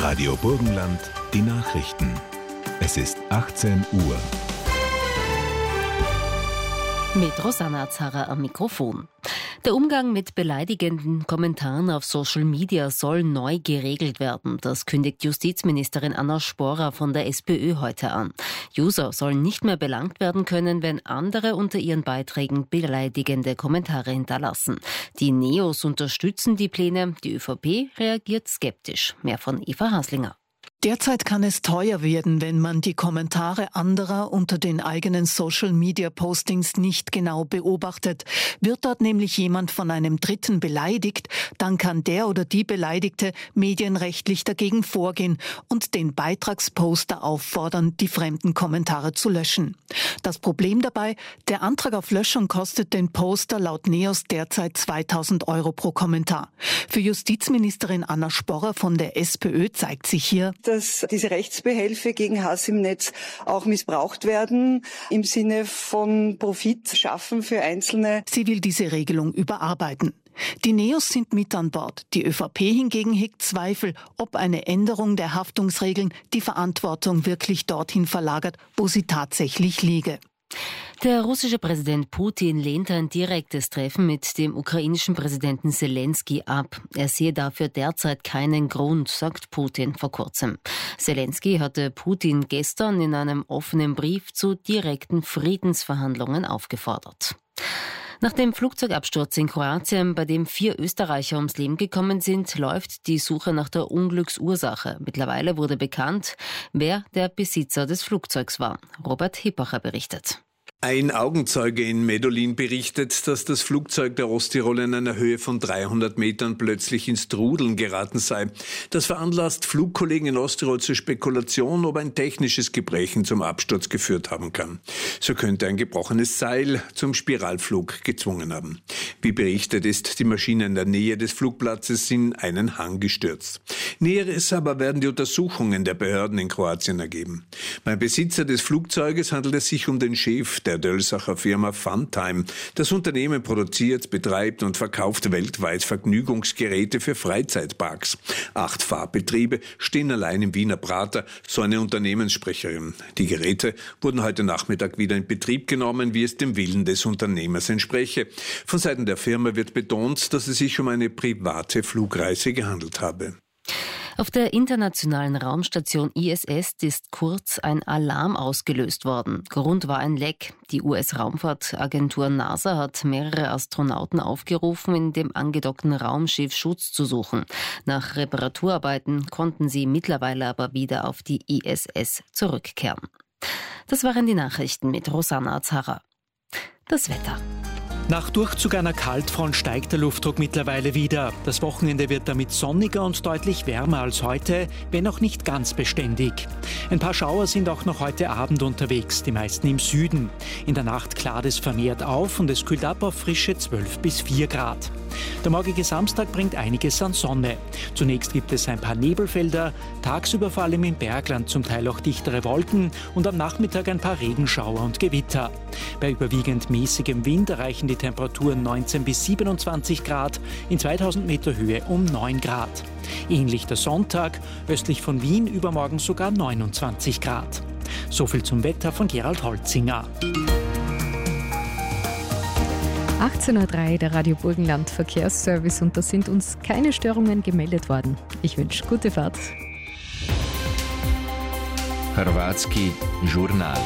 Radio Burgenland, die Nachrichten. Es ist 18 Uhr. Mit Rosanna Zarra am Mikrofon. Der Umgang mit beleidigenden Kommentaren auf Social Media soll neu geregelt werden. Das kündigt Justizministerin Anna Sporer von der SPÖ heute an. User sollen nicht mehr belangt werden können, wenn andere unter ihren Beiträgen beleidigende Kommentare hinterlassen. Die Neos unterstützen die Pläne, die ÖVP reagiert skeptisch. Mehr von Eva Haslinger. Derzeit kann es teuer werden, wenn man die Kommentare anderer unter den eigenen Social-Media-Postings nicht genau beobachtet. Wird dort nämlich jemand von einem Dritten beleidigt, dann kann der oder die Beleidigte medienrechtlich dagegen vorgehen und den Beitragsposter auffordern, die fremden Kommentare zu löschen. Das Problem dabei, der Antrag auf Löschung kostet den Poster laut Neos derzeit 2.000 € pro Kommentar. Für Justizministerin Anna Sporer von der SPÖ zeigt sich hier, dass diese Rechtsbehelfe gegen Hass im Netz auch missbraucht werden, im Sinne von Profit schaffen für Einzelne. Sie will diese Regelung überarbeiten. Die Neos sind mit an Bord. Die ÖVP hingegen hegt Zweifel, ob eine Änderung der Haftungsregeln die Verantwortung wirklich dorthin verlagert, wo sie tatsächlich liege. Der russische Präsident Putin lehnt ein direktes Treffen mit dem ukrainischen Präsidenten Selenskyj ab. Er sehe dafür derzeit keinen Grund, sagt Putin vor kurzem. Selenskyj hatte Putin gestern in einem offenen Brief zu direkten Friedensverhandlungen aufgefordert. Nach dem Flugzeugabsturz in Kroatien, bei dem 4 Österreicher ums Leben gekommen sind, läuft die Suche nach der Unglücksursache. Mittlerweile wurde bekannt, wer der Besitzer des Flugzeugs war. Robert Hippacher berichtet. Ein Augenzeuge in Medellin berichtet, dass das Flugzeug der Osttirol in einer Höhe von 300 Metern plötzlich ins Trudeln geraten sei. Das veranlasst Flugkollegen in Osttirol zur Spekulation, ob ein technisches Gebrechen zum Absturz geführt haben kann. So könnte ein gebrochenes Seil zum Spiralflug gezwungen haben. Wie berichtet, ist die Maschine in der Nähe des Flugplatzes in einen Hang gestürzt. Näheres aber werden die Untersuchungen der Behörden in Kroatien ergeben. Beim Besitzer des Flugzeuges handelt es sich um den Chef der Dölsacher Firma Funtime. Das Unternehmen produziert, betreibt und verkauft weltweit Vergnügungsgeräte für Freizeitparks. 8 Fahrbetriebe stehen allein im Wiener Prater, so eine Unternehmenssprecherin. Die Geräte wurden heute Nachmittag wieder in Betrieb genommen, wie es dem Willen des Unternehmers entspräche. Von Seiten der Firma wird betont, dass es sich um eine private Flugreise gehandelt habe. Auf der internationalen Raumstation ISS ist kurz ein Alarm ausgelöst worden. Grund war ein Leck. Die US-Raumfahrtagentur NASA hat mehrere Astronauten aufgerufen, in dem angedockten Raumschiff Schutz zu suchen. Nach Reparaturarbeiten konnten sie mittlerweile aber wieder auf die ISS zurückkehren. Das waren die Nachrichten mit Rosanna Zarra. Das Wetter. Nach Durchzug einer Kaltfront steigt der Luftdruck mittlerweile wieder. Das Wochenende wird damit sonniger und deutlich wärmer als heute, wenn auch nicht ganz beständig. Ein paar Schauer sind auch noch heute Abend unterwegs, die meisten im Süden. In der Nacht klart es vermehrt auf und es kühlt ab auf frische 12 bis 4 Grad. Der morgige Samstag bringt einiges an Sonne. Zunächst gibt es ein paar Nebelfelder, tagsüber vor allem im Bergland zum Teil auch dichtere Wolken und am Nachmittag ein paar Regenschauer und Gewitter. Bei überwiegend mäßigem Wind erreichen die Temperaturen 19 bis 27 Grad, in 2000 Meter Höhe um 9 Grad. Ähnlich der Sonntag, östlich von Wien übermorgen sogar 29 Grad. So viel zum Wetter von Gerald Holzinger. 18.03 Uhr, der Radio Burgenland Verkehrsservice, und da sind uns keine Störungen gemeldet worden. Ich wünsche gute Fahrt. Hrvatski žurnal.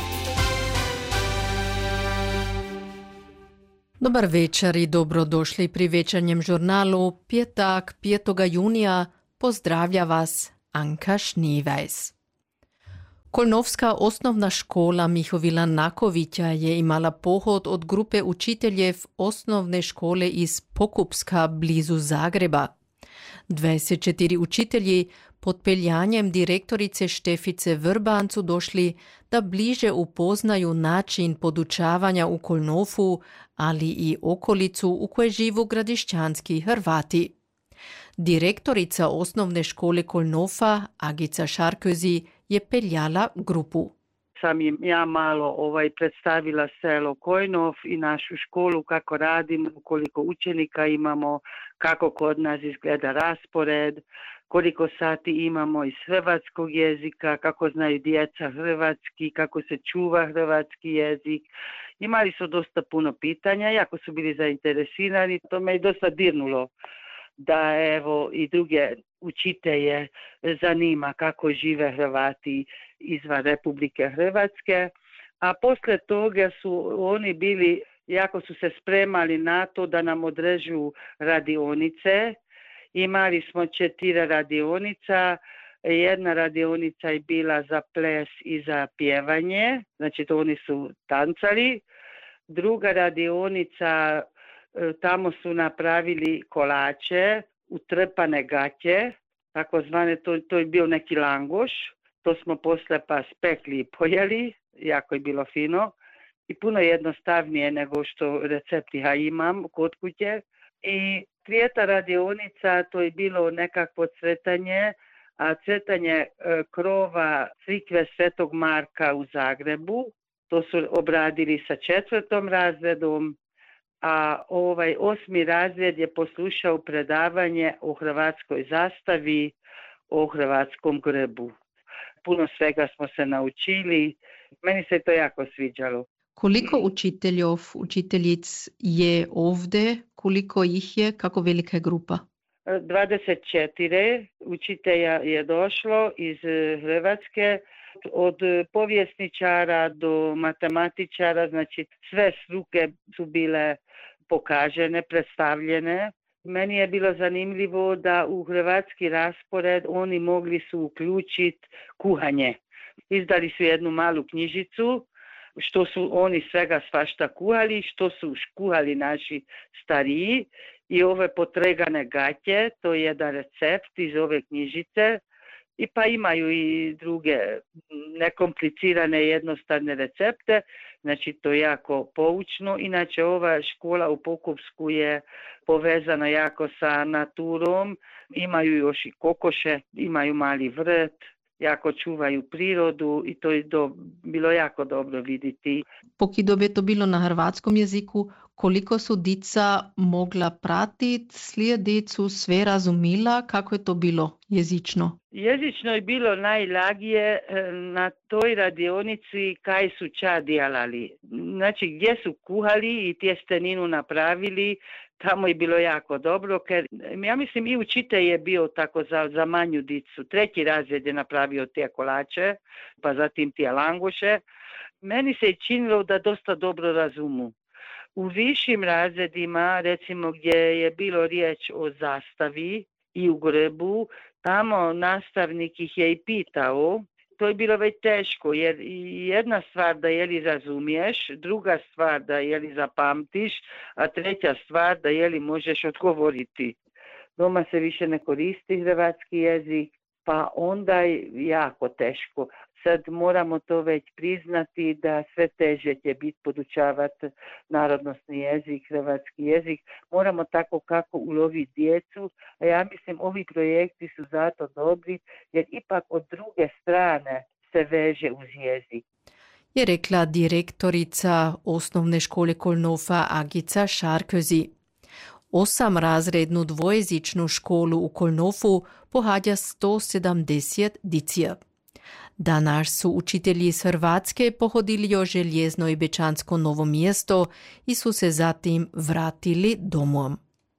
Dobar večer i dobrodošli pri večernjem žurnalu. Petak 5. junija pozdravlja vas Anka Schneeweiß. Kolnovska osnovna škola Mihovila Nakovića je imala pohod od grupe učiteljev osnovne škole iz Pokupska blizu Zagreba. 24 učitelji pod peljanjem direktorice Štefice Vrban su došli da bliže upoznaju način podučavanja u Kolnovu, ali i okolicu u kojoj živu gradišćanski Hrvati. Direktorica osnovne škole Kolnova, Agica Šarközi, je peljala grupu. Sam im ja malo predstavila selo Kojnov i našu školu, kako radimo, koliko učenika imamo, kako kod nas izgleda raspored, koliko sati imamo iz hrvatskog jezika, kako znaju djeca hrvatski, kako se čuva hrvatski jezik. Imali su dosta puno pitanja, jako su bili zainteresirani, to me je dosta dirnulo da evo i druge učitelje zanima kako žive Hrvati izvan Republike Hrvatske. A poslije toga su oni bili, jako su se spremali na to da nam odrežu radionice. Imali smo 4 radionica. Jedna radionica je bila za ples i za pjevanje, znači to oni su tancali. Druga radionica, tamo su napravili kolače, utrpane gaće, takozvane, to je bio neki langoš. To smo posle pa spekli i pojeli, jako je bilo fino i puno jednostavnije nego što recepti ja imam kod kuće. I 3. radionica, to je bilo nekakvo cretanje, a cretanje krova crikve Svetog Marka u Zagrebu. To su obradili sa 4. razredom, a 8. razred je poslušao predavanje o hrvatskoj zastavi, o hrvatskom grbu. Puno svega smo se naučili, meni se to jako sviđalo. Koliko učiteljic je ovdje, koliko ih je, kako velika je grupa? 24 učitelja je došlo iz Hrvatske, od povjesničara do matematičara, znači sve struke su bile pokažene, predstavljene. Meni je bilo zanimljivo da u hrvatski raspored oni mogli su uključiti kuhanje. Izdali su jednu malu knjižicu što su oni svega svašta kuhali, što su kuhali naši stariji i ove potregane gaće, to je jedan recept iz ove knjižice. I pa imaju i druge nekomplicirane jednostavne recepte, znači to je jako poučno. Inače ova škola u Pokupsku je povezana jako sa naturom, imaju još i kokoše, imaju mali vrt, jako čuvaju prirodu i to je bilo jako dobro vidjeti. Pokidob je to bilo na hrvatskom jeziku, koliko su dica mogla pratiti, slijediti, su sve razumila, kako je to bilo jezično? Jezično je bilo najlagije na toj radionici kaj su ča djelali. Znači gdje su kuhali i tjesteninu napravili, tamo je bilo jako dobro, ker ja mislim i učitelj je bio tako za manju dicu. 3. razred je napravio te kolače, pa zatim te langoše. Meni se je činilo da dosta dobro razumu. U višim razredima, recimo gdje je bilo riječ o zastavi i u grebu, tamo nastavnik ih je i pitao. To je bilo već teško, jer jedna stvar da je li razumiješ, druga stvar da je li zapamtiš, a treća stvar da je li možeš odgovoriti. Doma se više ne koristi hrvatski jezik, pa onda je jako teško. Sad moramo to već priznati da sve teže će biti podučavati narodnosni jezik, hrvatski jezik. Moramo tako kako uloviti djecu, a ja mislim ovi projekti su zato dobri jer ipak od druge strane se veže uz jezik. Je rekla direktorica osnovne škole Kolnofa Agica Šarközi. 8-razrednu dvojezičnu školu u Kolnofu pohađa 170 dicija. Danas su učitelji iz Hrvatske pohodili o Željezno i Bečansko Novo mjesto i su se zatim vratili domom.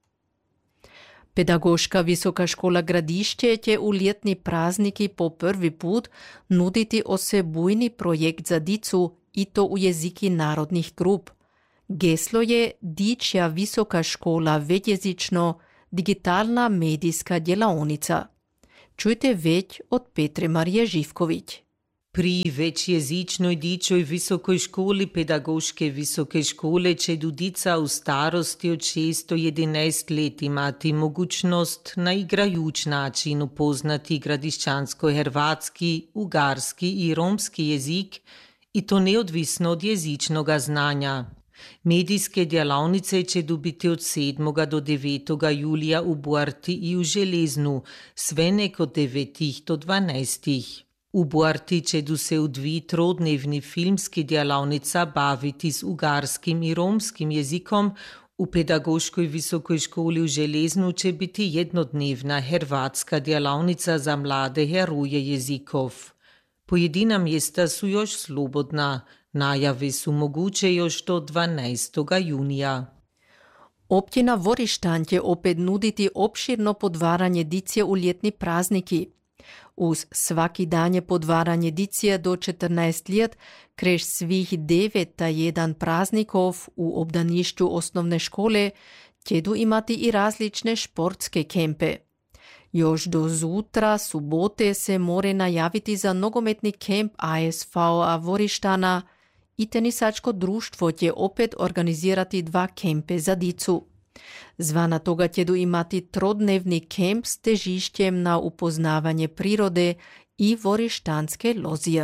Pedagoška visoka škola Gradišće će u ljetni prazniki po prvi put nuditi osebujni projekt za dicu i to u jeziki narodnih grup. Geslo je Dičja visoka škola većjezično digitalna medijska djelonica. Čujte već od Petre Marije Živković. Pri večjezičnoj dičoj visokoj školi pedagoške visoke škole će dica u starosti od 611 let imati mogućnost na igrajuč način upoznati gradišćansko-hrvatski, ugarski i romski jezik i to neodvisno od jezičnoga znanja. Medijske djelavnice će biti od 7. do 9. julija u Buarti i u Železnu, sve nek od 9. do 12. U Buarti će se u 2 trodnevni filmski djelavnica baviti s ugarskim i romskim jezikom, U pedagoškoj visokoj školi v Železnu će biti jednodnevna hrvatska djelavnica za mlade heroje jezikov. Pojedina mjesta su još slobodna, najave su moguće još do 12. junija. Općina Vorištan će opet nuditi opširno podvaranje dicije u ljetni prazniki. Uz svaki danje podvaranje dicije do 14 let kreš svih 9 praznikov u obdanišću osnovne škole ćedu imati i različne športske kempe. Još do zutra, subote, se more najaviti za nogometni kemp ASV-a Vorištana i tenisačko društvo će opet organizirati 2 kempe za dicu. Zvana toga ćedu imati trodnevni kemp s težišćem na upoznavanje prirode i vorištanske lozije.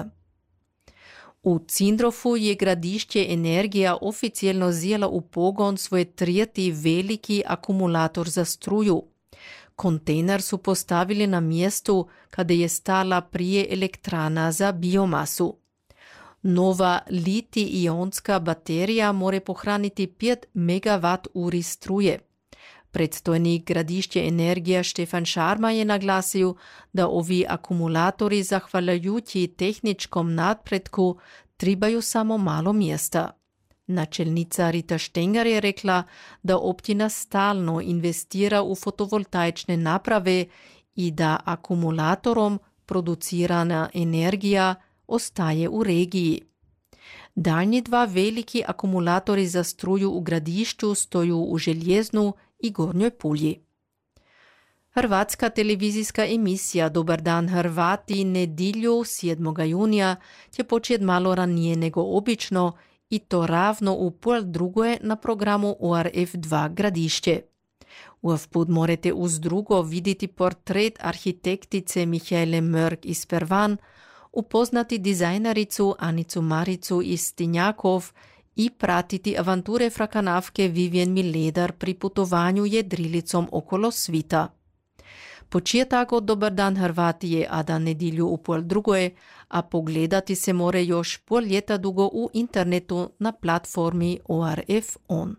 U Cindrofu je gradišće Energija oficijelno zjela u pogon svoj 3. veliki akumulator za struju. Kontejner su postavili na mjestu kada je stala prije elektrana za biomasu. Nova litij-ionska baterija more pohraniti 5 MWh struje. Predstojnik gradišće Energija Štefan Šarma je naglasio da ovi akumulatori zahvaljujući tehničkom napretku tribaju samo malo mjesta. Načelnica Rita Štengar je rekla da općina stalno investira u fotovoltaične naprave i da akumulatorom producirana energija ostaje u regiji. Daljnji 2 veliki akumulatori za struju u gradišću stoju u Željeznu i Gornjoj Pulji. Hrvatska televizijska emisija Dobar dan Hrvati nedjelju 7. junija će početi malo ranije nego obično i to ravno u 1:30 na programu ORF2 Gradišće. Usput morate uz drugo vidjeti portret arhitektice Mihaele Mörk iz Pervan, upoznati dizajnericu Anicu Maricu iz Stinjakov i pratiti avanture frakanavke Vivien Miledar pri putovanju jedrilicom okolo svita. Početak od Dobar dan Hrvati je ada nedjelju u 1:30, a pogledati se more još pol ljeta dugo u internetu na platformi ORF On.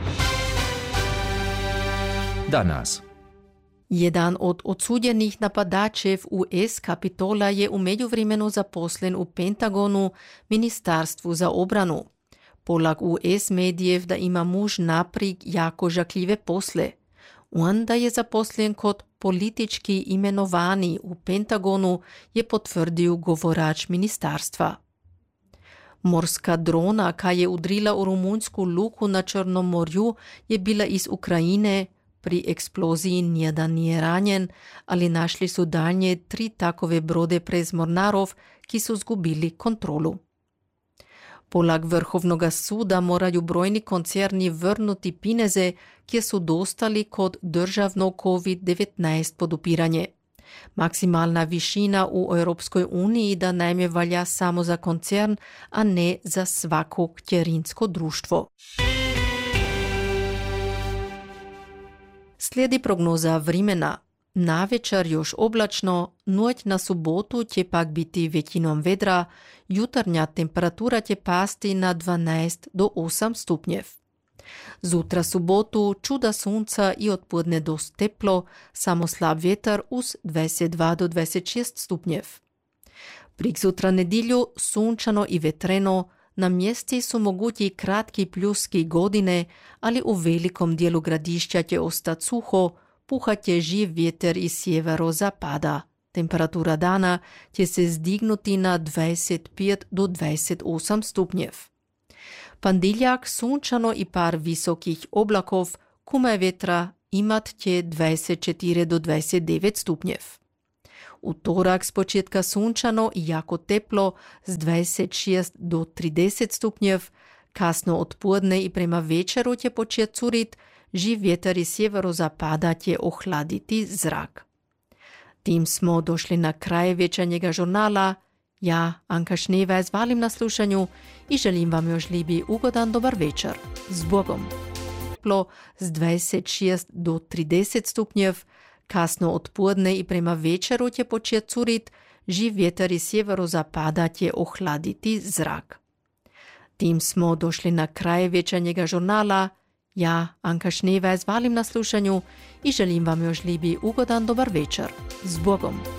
Danas. Jedan od odsudjenih napadačev US Kapitola je u međuvremenu zaposlen u Pentagonu, Ministarstvu za obranu. Polag US medijev da ima muž naprig jako žakljive posle. On da je zaposlen kod politički imenovani u Pentagonu je potvrdio govorač ministarstva. Morska drona, ka je udrila u rumunjsku luku na Črnom morju, je bila iz Ukrajine. Pri eksploziji nijedan nije ranjen, ali našli su daljnje 3 takove brode prez mornarov, ki su zgubili kontrolu. Polag Vrhovnog suda moraju brojni koncerni vrnuti pineze, ki su dostali kod državnog COVID-19 podupiranje. Maksimalna višina u Europskoj uniji da najme valja samo za koncern, a ne za svako kćerinsko društvo. Slijedi prognoza vremena. Navečer još oblačno, noć na subotu će pak biti većinom vedra, jutarnja temperatura će pasti na 12 do 8 stupnjev. Zutra subotu čuda sunca i odpodne dost teplo, samo slab vjetar uz 22 do 26 stupnjev. Priksutra nedjelju sunčano i vetreno, na mjesti su mogući kratki pljuski godine, ali u velikom dijelu gradišća će ostati suho, puhat će živ vjetar iz sjeverozapada. Temperatura dana će se zdignuti na 25 do 28 stupnjev. Pandiljak sunčano i par visokih oblakov, kume vjetra imat će 24 do 29 stupnjev. Utorak s početka sunčano i jako teplo s 26 do 30 stupnjev, kasno odpodne i prema večeru će početi curit, živ vjetar iz sjeverozapada će ohladiti zrak. Tim smo došli na kraj večernjega žurnala. Ja, Anka Schneeweiss, valim na slušanju i želim vam još lijepi ugodan dobar večer. S Bogom! Teplo s 26 do 30 stupnjev, kasno odpodne i prema večeru će početi curit, živ vjetar iz sjeverozapada će ohladiti zrak. Tim smo došli na kraj večernjega žurnala. Ja, Anka Šnevaj, valim na slušanju i želim vam još lijepi ugodan dobar večer. S Bogom!